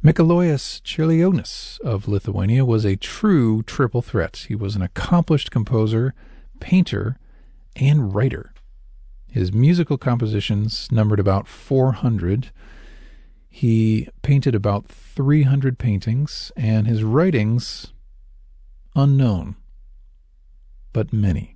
Mikalojus Čiurlionis of Lithuania was a true triple threat. He was an accomplished composer, painter, and writer. His musical compositions numbered about 400. He painted about 300 paintings, and his writings, unknown, but many.